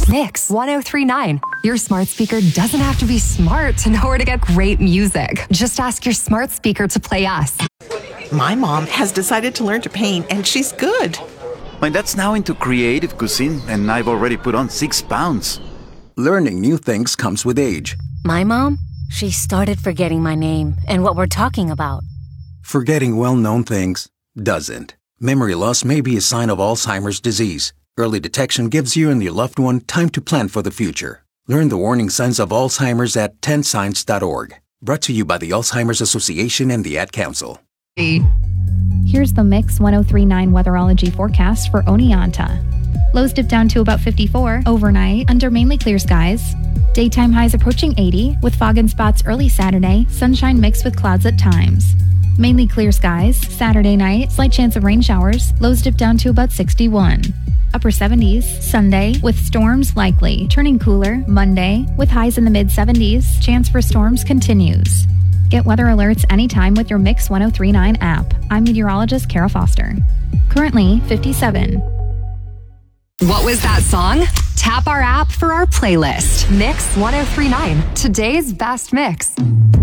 Mix 1039. Your smart speaker doesn't have to be smart to know where to get great music. Just ask your smart speaker to play us. My mom has decided to learn to paint, and she's good. My dad's now into creative cuisine, and I've already put on 6 pounds. Learning new things comes with age. My mom? She started forgetting my name and what we're talking about. Forgetting well-known things doesn't. Memory loss may be a sign of Alzheimer's disease. Early detection gives you and your loved one time to plan for the future. Learn the warning signs of Alzheimer's at 10signs.org. Brought to you by the Alzheimer's Association and the Ad Council. Here's the Mix 1039 weatherology forecast for Oneonta. Lows dip down to about 54 overnight under mainly clear skies. Daytime highs approaching 80 with fog in spots early Saturday, sunshine mixed with clouds at times. Mainly clear skies. Saturday night, slight chance of rain showers. Lows dip down to about 61. Upper 70s. Sunday, with storms likely. Turning cooler. Monday, with highs in the mid-70s. Chance for storms continues. Get weather alerts anytime with your Mix 1039 app. I'm meteorologist Kara Foster. Currently, 57. What was that song? Tap our app for our playlist. Mix 1039. Today's best mix.